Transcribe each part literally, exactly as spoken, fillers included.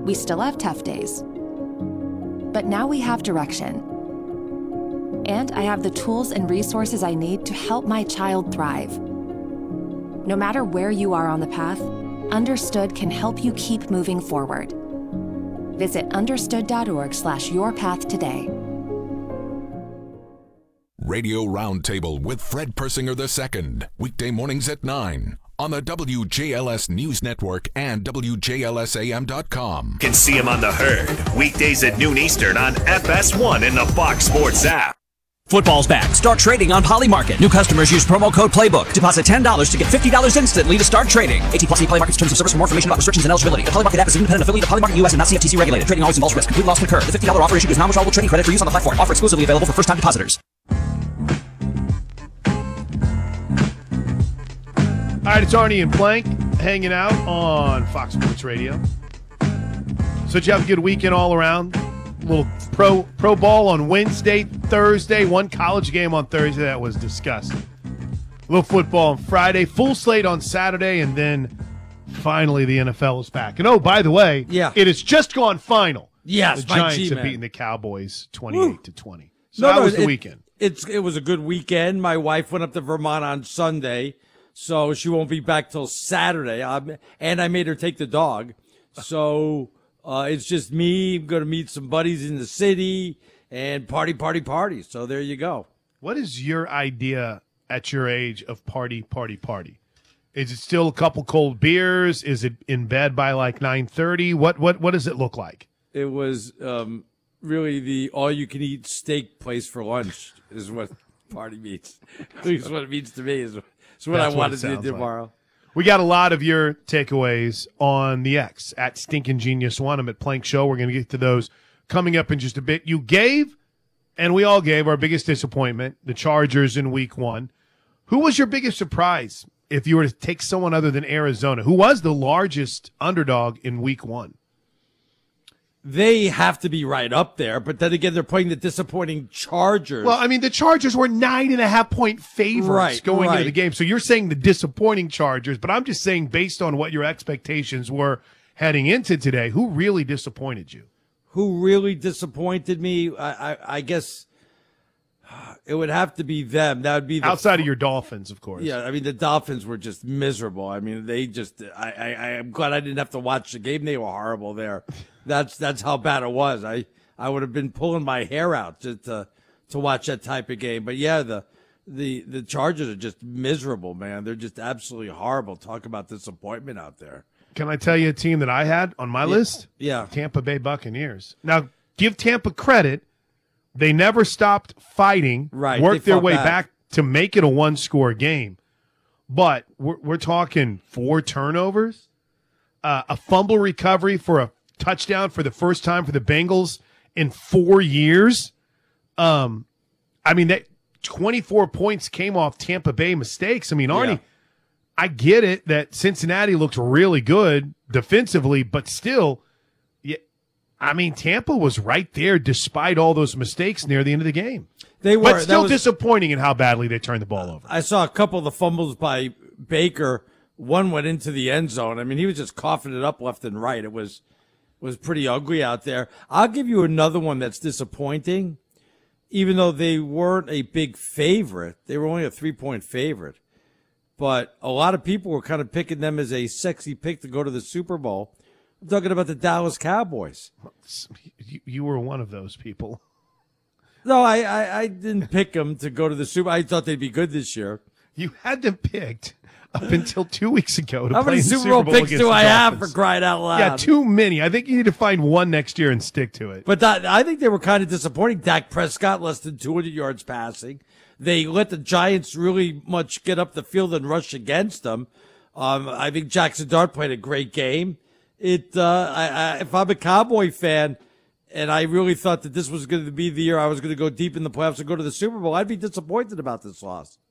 We still have tough days. But now we have direction. And I have the tools and resources I need to help my child thrive. No matter where you are on the path, Understood can help you keep moving forward. Visit understood.org slash your path today. Radio Roundtable with Fred Persinger the Second, weekday mornings at nine on the W J L S News Network and W J L S A M dot com. Can see him on the Herd, weekdays at noon Eastern on F S one and the Fox Sports app. Football's back. Start trading on Polymarket. New customers use promo code PLAYBOOK. Deposit ten dollars to get fifty dollars instantly to start trading. eighteen plus Polymarket's terms of service. For more information about restrictions and eligibility. The Polymarket app is an independent affiliate of Polymarket U S and not C F T C regulated. Trading always involves risk. Complete loss can occur. The fifty dollars offer issued is non-withdrawable trading credit for use on the platform. Offer exclusively available for first-time depositors. All right, it's Arnie and Plank hanging out on Fox Sports Radio. So did you have a good weekend all around? A little pro pro ball on Wednesday, Thursday, one college game on Thursday that was disgusting. A little football on Friday, full slate on Saturday, and then finally the N F L is back. And oh, by the way, yeah. it has just gone final. Yes, the my Giants G-man. have beaten the Cowboys twenty-eight to twenty. So No, that no, was the it- weekend. It's it was a good weekend. My wife went up to Vermont on Sunday, so she won't be back till Saturday. Um, and I made her take the dog. So uh, it's just me. I'm going to meet some buddies in the city and party, party, party. So there you go. What is your idea at your age of party, party, party? Is it still a couple cold beers? Is it in bed by like nine thirty? What what what does it look like? It was um, really the all-you-can-eat steak place for lunch is what party means. At least what it means to me is, is what That's I what wanted it to sounds do like. tomorrow. We got a lot of your takeaways on the X at Stinkin' Genius One. I'm at Plank Show. We're going to get to those coming up in just a bit. You gave, and we all gave, our biggest disappointment, the Chargers in week one. Who was your biggest surprise if you were to take someone other than Arizona? Who was the largest underdog in week one? They have to be right up there, but then again, they're playing the disappointing Chargers. Well, I mean, the Chargers were nine and a half point favorites Right, going right. into the game. So you're saying the disappointing Chargers, but I'm just saying based on what your expectations were heading into today, who really disappointed you? Who really disappointed me? I, I, I guess it would have to be them. That would be the Outside of your Dolphins, of course. Yeah, I mean, the Dolphins were just miserable. I mean, they just, I, I, I am glad I didn't have to watch the game. They were horrible there. That's, that's how bad it was. I, I would have been pulling my hair out to, to, to watch that type of game. But yeah, the, the, the Chargers are just miserable, man. They're just absolutely horrible. Talk about disappointment out there. Can I tell you a team that I had on my Yeah. list? Yeah. Tampa Bay Buccaneers. Now, give Tampa credit. They never stopped fighting, Right, worked they their fought way back. back to make it a one-score game. But we're, we're talking four turnovers, uh, a fumble recovery for a touchdown for the first time for the Bengals in four years. Um, I mean, that twenty-four points came off Tampa Bay mistakes. I mean, Arnie, Yeah. I get it that Cincinnati looks really good defensively, but still, yeah, I mean, Tampa was right there despite all those mistakes near the end of the game. They were. But that still was- disappointing in how badly they turned the ball over. I saw a couple of the fumbles by Baker. One went into the end zone. I mean, he was just coughing it up left and right. It was was pretty ugly out there. I'll give you another one that's disappointing. Even though they weren't a big favorite, they were only a three-point favorite. But a lot of people were kind of picking them as a sexy pick to go to the Super Bowl. I'm talking about the Dallas Cowboys. You, you were one of those people. No, I, I, I didn't pick them to go to the Super Bowl. I thought they'd be good this year. You had them picked up until two weeks ago to How play many in the Super Bowl picks against do the I have for Dolphins. crying out loud? Yeah, too many. I think you need to find one next year and stick to it. But that, I think they were kind of disappointing. Dak Prescott, less than two hundred yards passing. They let the Giants really much get up the field and rush against them. Um, I think Jackson Dart played a great game. It, uh, I, I, if I'm a Cowboy fan and I really thought that this was going to be the year I was going to go deep in the playoffs and go to the Super Bowl, I'd be disappointed about this loss.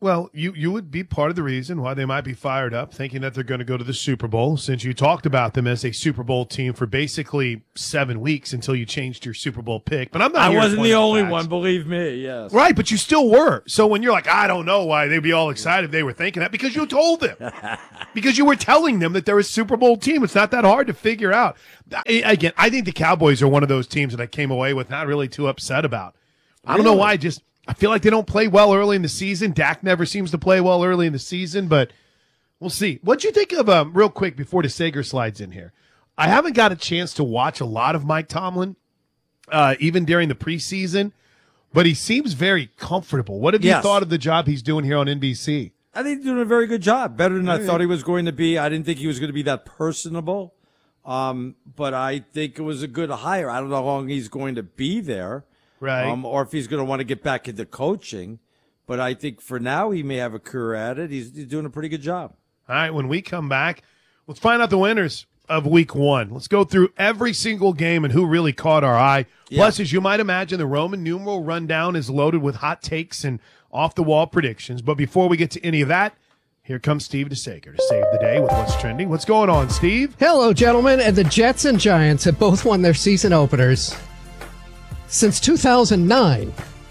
Well, you, you would be part of the reason why they might be fired up, thinking that they're going to go to the Super Bowl, since you talked about them as a Super Bowl team for basically seven weeks until you changed your Super Bowl pick. But I'm not. I here to wasn't point the out only facts. one, believe me. Yes. Right, but you still were. So when you're like, I don't know why they'd be all excited if they were thinking that, because you told them. Because you were telling them that they're a Super Bowl team. It's not that hard to figure out. I, again, I think the Cowboys are one of those teams that I came away with not really too upset about. I don't know why, just I feel like they don't play well early in the season. Dak never seems to play well early in the season, but we'll see. What'd you think of, um, real quick before the Sager slides in here? I haven't got a chance to watch a lot of Mike Tomlin, uh, even during the preseason, but he seems very comfortable. What have Yes. you thought of the job he's doing here on N B C? I think he's doing a very good job. Better than I thought he was going to be. I didn't think he was going to be that personable, um, but I think it was a good hire. I don't know how long he's going to be there. Right. Um, or if he's going to want to get back into coaching. But I think for now he may have a career at it. He's, he's doing a pretty good job. All right, when we come back, let's find out the winners of week one. Let's go through every single game and who really caught our eye. Yeah. Plus, as you might imagine, the Roman numeral rundown is loaded with hot takes and off-the-wall predictions. But before we get to any of that, here comes Steve DeSager to save the day with what's trending. What's going on, Steve? Hello, gentlemen. And the Jets and Giants have both won their season openers since two thousand nine.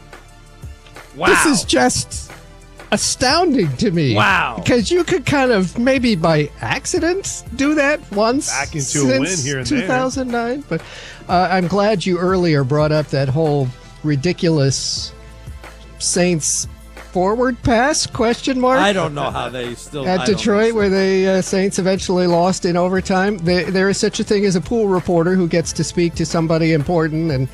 Wow. This is just astounding to me. Wow. Because you could kind of maybe by accident do that once. Back into a win since here and there. two thousand nine. But uh, I'm glad you earlier brought up that whole ridiculous Saints forward pass question mark. I don't know how they still I At don't Detroit, understand. where the uh, Saints eventually lost in overtime. There, there is such a thing as a pool reporter who gets to speak to somebody important. And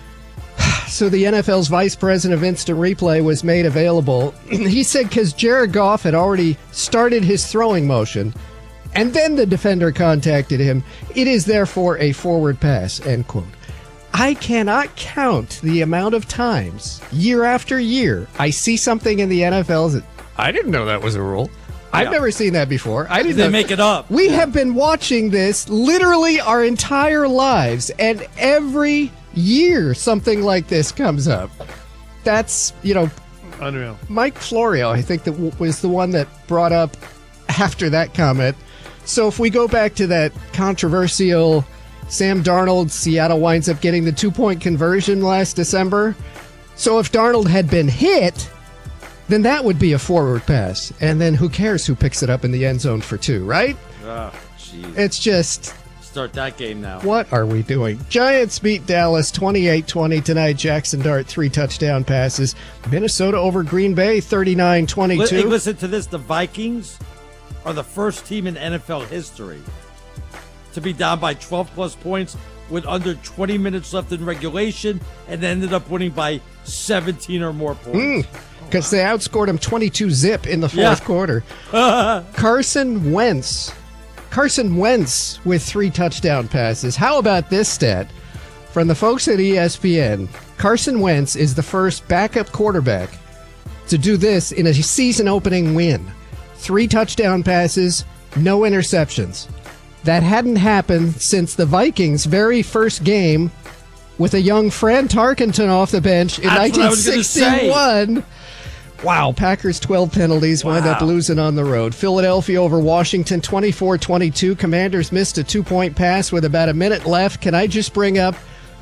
so the N F L's vice president of instant replay was made available. He said because Jared Goff had already started his throwing motion, and then the defender contacted him, it is therefore a forward pass, end quote. I cannot count the amount of times, year after year, I see something in the N F L that I didn't know that was a rule. I've Yeah. never seen that before. I didn't They know. make it up. We have been watching this literally our entire lives, and every year something like this comes up. That's, you know, Unreal. Mike Florio, I think, that w- was the one that brought up after that comment. So if we go back to that controversial Sam Darnold, Seattle winds up getting the two-point conversion last December. So if Darnold had been hit, then that would be a forward pass. And then who cares who picks it up in the end zone for two, right? Oh, jeez. It's just, Start that game now. what are we doing? Giants beat Dallas twenty-eight twenty tonight. Jackson Dart, three touchdown passes. Minnesota over Green Bay, thirty-nine Li- twenty-two. hey, listen to this. The Vikings are the first team in N F L history to be down by twelve plus points with under twenty minutes left in regulation and ended up winning by seventeen or more points. Because they outscored him twenty-two zip in the fourth Yeah. quarter. Carson Wentz. Carson Wentz with three touchdown passes. How about this stat? From the folks at E S P N, Carson Wentz is the first backup quarterback to do this in a season-opening win. Three touchdown passes, no interceptions. That hadn't happened since the Vikings' very first game with a young Fran Tarkenton off the bench in That's what I nineteen was gonna say. sixty-one. Wow, Packers twelve penalties, wind up Wow. losing on the road. Philadelphia over Washington twenty-four twenty-two. Commanders missed a two-point pass with about a minute left. Can I just bring up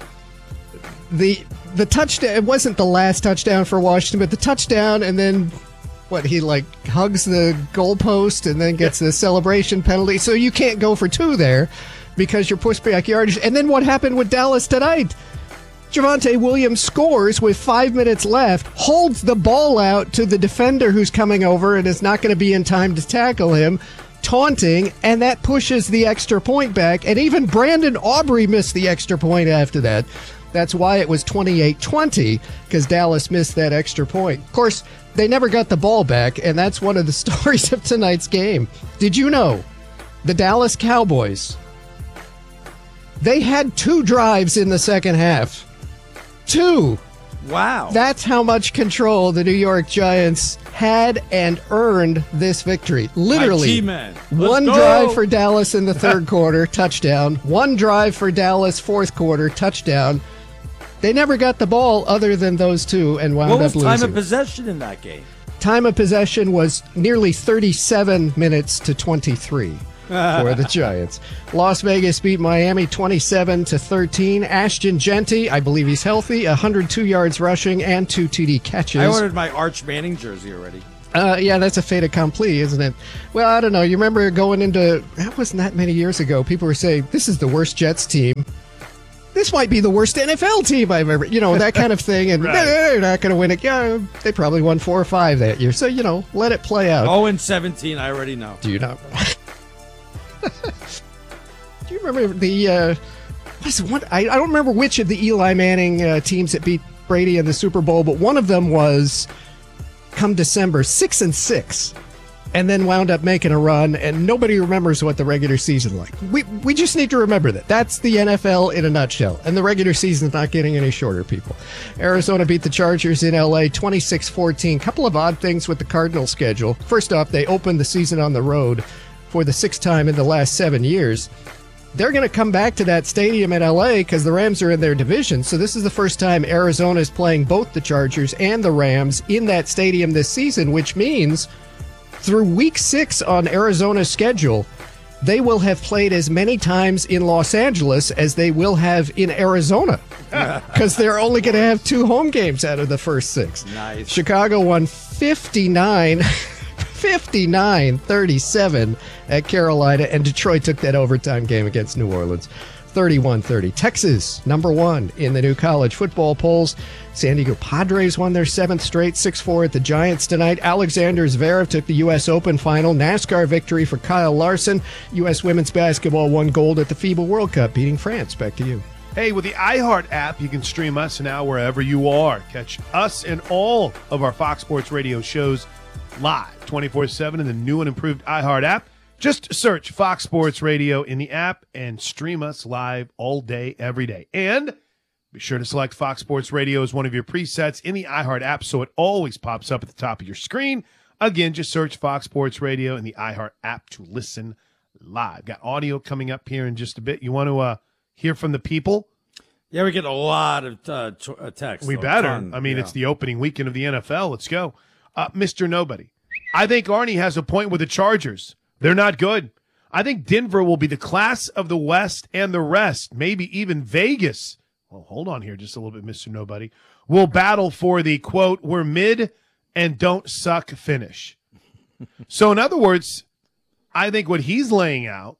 the the touchdown? It wasn't the last touchdown for Washington, but the touchdown, and then what, he like hugs the goalpost and then gets the celebration penalty. So you can't go for two there because you're pushed back yardage. And then what happened with Dallas tonight? Javonte Williams scores with five minutes left, holds the ball out to the defender who's coming over and is not going to be in time to tackle him, taunting, and that pushes the extra point back. And even Brandon Aubrey missed the extra point after that. That's why it was twenty-eight twenty, because Dallas missed that extra point. Of course, they never got the ball back, and that's one of the stories of tonight's game. Did you know the Dallas Cowboys, they had two drives in the second half? Two. Wow. That's how much control the New York Giants had and earned this victory. Literally, G-Man. Let's one go. drive for Dallas in the third quarter, touchdown. One drive for Dallas, fourth quarter, touchdown. They never got the ball other than those two and wound What was up time losing. of possession in that game? Time of possession was nearly thirty-seven minutes to twenty-three for the Giants. Las Vegas beat Miami twenty-seven to thirteen. Ashton Genty, I believe he's healthy, one hundred two yards rushing and two T D catches. I ordered my Arch Manning jersey already. Uh, yeah, that's a fait accompli, isn't it? Well, I don't know. You remember going into, that wasn't that many years ago, people were saying, this is the worst Jets team. This might be the worst N F L team I've ever, you know, that kind of thing. And Right. they're not going to win it. Yeah, they probably won four or five that year. So, you know, let it play out. oh and seventeen, I already know. Do you not? Do you remember the, uh, what's one, I, I don't remember which of the Eli Manning uh, teams that beat Brady in the Super Bowl, but one of them was, come December, six and six, and then wound up making a run, and nobody remembers what the regular season like. We we just need to remember that. That's the N F L in a nutshell, and the regular season's not getting any shorter, people. Arizona beat the Chargers in L A twenty-six fourteen. Couple of odd things with the Cardinals schedule. First off, they opened the season on the road for the sixth time in the last seven years. They're going to come back to that stadium in L A because the Rams are in their division. So this is the first time Arizona is playing both the Chargers and the Rams in that stadium this season, which means through week six on Arizona's schedule, they will have played as many times in Los Angeles as they will have in Arizona because they're only going to have two home games out of the first six. Nice. Chicago won fifty-nine fifty-nine thirty-seven at Carolina, and Detroit took that overtime game against New Orleans thirty-one thirty. Texas, number one in the new college football polls. San Diego Padres won their seventh straight, six four at the Giants tonight. Alexander Zverev took the U S Open final. NASCAR victory for Kyle Larson. U S women's basketball won gold at the FIBA World Cup, beating France. Back to you. Hey, with the iHeart app, you can stream us now wherever you are. Catch us and all of our Fox Sports Radio shows live twenty-four seven in the new and improved iHeart app. Just search Fox Sports Radio in the app and stream us live all day, every day. And be sure to select Fox Sports Radio as one of your presets in the iHeart app so it always pops up at the top of your screen. Again, just search Fox Sports Radio in the iHeart app to listen live. Got audio coming up here in just a bit. You want to uh, hear from the people? Yeah, we get a lot of uh, t- uh, texts. We though. better. Ton, I mean, yeah. it's the opening weekend of the N F L. Let's go. Uh, Mister Nobody. I think Arnie has a point with the Chargers. They're not good. I think Denver will be the class of the West, and the rest, maybe even Vegas. Well, hold on here just a little bit, Mister Nobody. Will battle for the, quote, we're mid and don't suck finish. So, in other words, I think what he's laying out,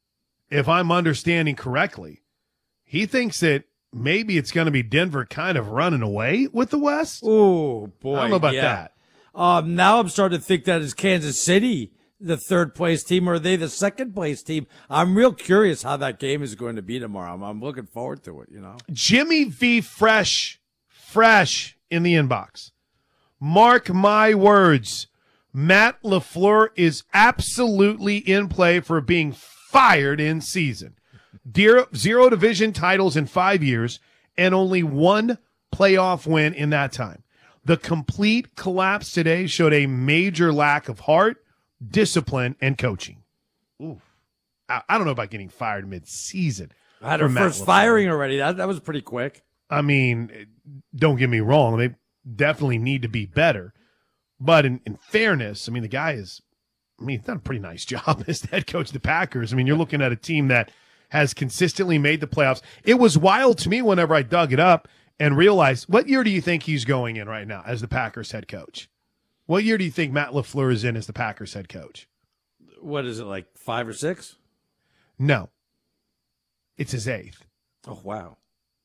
if I'm understanding correctly, he thinks that maybe it's going to be Denver kind of running away with the West. Oh, boy. I don't know about yeah. that. Um, now I'm starting to think that is Kansas City the third place team, or are they the second place team? I'm real curious how that game is going to be tomorrow. I'm, I'm looking forward to it, you know. Jimmy V. Fresh, fresh in the inbox. Mark my words. Matt LaFleur is absolutely in play for being fired in season. Zero, zero division titles in five years and only one playoff win in that time. The complete collapse today showed a major lack of heart, discipline, and coaching. Ooh, I, I don't know about getting fired mid-season. I had her from Matt first LaFleur. firing already. That that was pretty quick. I mean, don't get me wrong. They definitely need to be better. But in, in fairness, I mean, the guy is, I mean, he's done a pretty nice job as the head coach of the Packers. I mean, you're looking at a team that has consistently made the playoffs. It was wild to me whenever I dug it up and realized, what year do you think he's going in right now as the Packers head coach? What year do you think Matt LaFleur is in as the Packers head coach? What is it, like five or six? No. It's his eighth. Oh, wow.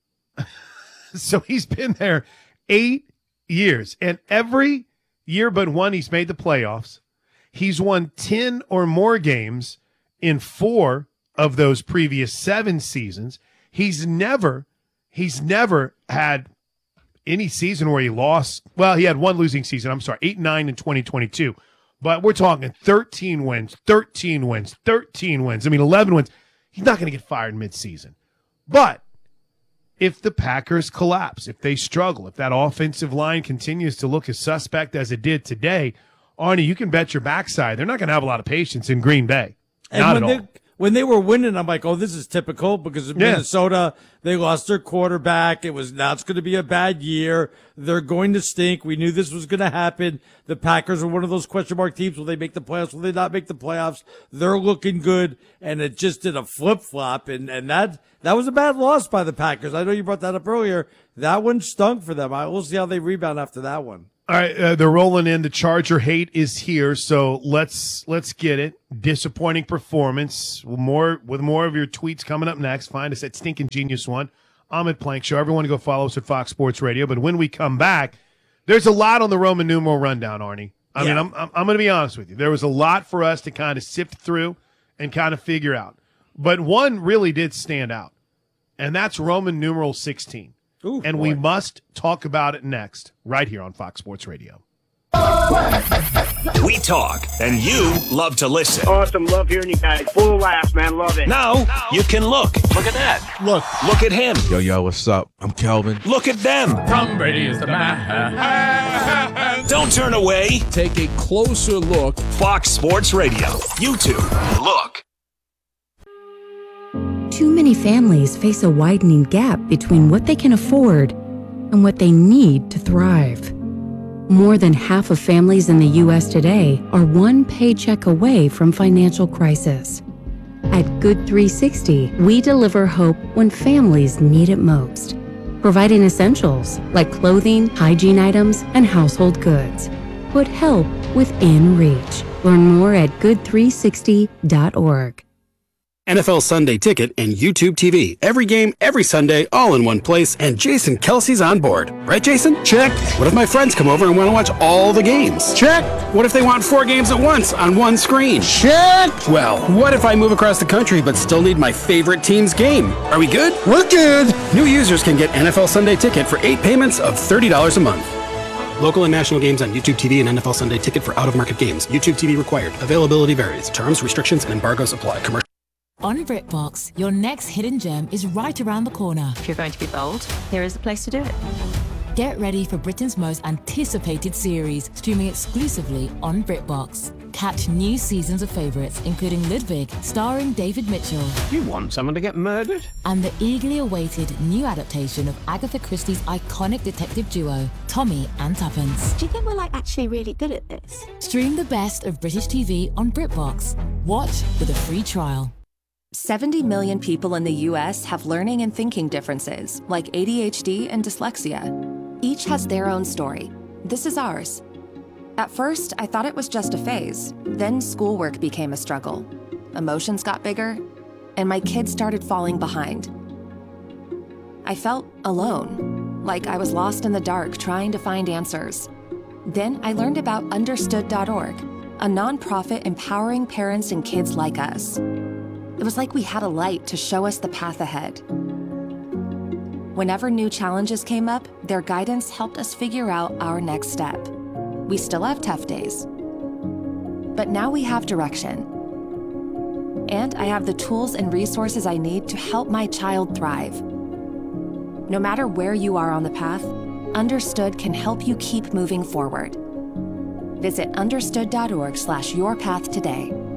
So he's been there eight years. And every year but one, he's made the playoffs. He's won ten or more games in four of those previous seven seasons. He's never, he's never had any season where he lost. Well, he had one losing season. I'm sorry, eight and nine in twenty twenty-two. But we're talking thirteen wins, thirteen wins, thirteen wins. I mean, eleven wins. He's not going to get fired mid-season. But if the Packers collapse, if they struggle, if that offensive line continues to look as suspect as it did today, Arnie, you can bet your backside they're not going to have a lot of patience in Green Bay. And Not when at they, all. when they were winning, I'm like, oh, this is typical because in Yeah. Minnesota, they lost their quarterback. It was, now it's going to be a bad year. They're going to stink. We knew this was going to happen. The Packers are one of those question mark teams. Will they make the playoffs? Will they not make the playoffs? They're looking good. And it just did a flip flop. And, and that, that was a bad loss by the Packers. I know you brought that up earlier. That one stunk for them. I, we'll see how they rebound after that one. All right, uh, they're rolling in. The Charger hate is here, so let's let's get it. Disappointing performance. More with more of your tweets coming up next. Find us at Stinking Genius One. I'm at Plank Show. Everyone go follow us at Fox Sports Radio. But when we come back, there's a lot on the Roman numeral rundown, Arnie. I Yeah. mean, I'm I'm, I'm going to be honest with you. There was a lot for us to kind of sift through and kind of figure out. But one really did stand out, and that's Roman numeral sixteen. Ooh, and boy. we must talk about it next, right here on Fox Sports Radio. We talk, and you love to listen. Awesome. Love hearing you guys. Full of laughs, man. Love it. Now you can look. Look at that. Look. Look at him. Yo, yo, what's up? I'm Kelvin. Look at them. Tom Brady is the man. Don't turn away. Take a closer look. Fox Sports Radio. YouTube. Look. Too many families face a widening gap between what they can afford and what they need to thrive. More than half of families in the U S today are one paycheck away from financial crisis. At Good three sixty, we deliver hope when families need it most, providing essentials like clothing, hygiene items, and household goods. Put help within reach. Learn more at good three sixty dot org. N F L Sunday Ticket and YouTube T V. Every game, every Sunday, all in one place, and Jason Kelsey's on board. Right, Jason? Check. What if my friends come over and want to watch all the games? Check. What if they want four games at once on one screen? Check. Well, what if I move across the country but still need my favorite team's game? Are we good? We're good. New users can get N F L Sunday Ticket for eight payments of thirty dollars a month. Local and national games on YouTube T V and N F L Sunday Ticket for out-of-market games. YouTube T V required. Availability varies. Terms, restrictions, and embargoes apply. Commercial. On BritBox, your next hidden gem is right around the corner. If you're going to be bold, here is the place to do it. Get ready for Britain's most anticipated series, streaming exclusively on BritBox. Catch new seasons of favourites, including Ludwig, starring David Mitchell. You want someone to get murdered? And the eagerly awaited new adaptation of Agatha Christie's iconic detective duo, Tommy and Tuppence. Do you think we're like actually really good at this? Stream the best of British T V on BritBox. Watch with a free trial. seventy million people in the U S have learning and thinking differences, like A D H D and dyslexia. Each has their own story. This is ours. At first, I thought it was just a phase. Then schoolwork became a struggle. Emotions got bigger, and my kids started falling behind. I felt alone, like I was lost in the dark trying to find answers. Then I learned about understood dot org, a nonprofit empowering parents and kids like us. It was like we had a light to show us the path ahead. Whenever new challenges came up, their guidance helped us figure out our next step. We still have tough days, but now we have direction. And I have the tools and resources I need to help my child thrive. No matter where you are on the path, Understood can help you keep moving forward. Visit understood dot org slash your path today.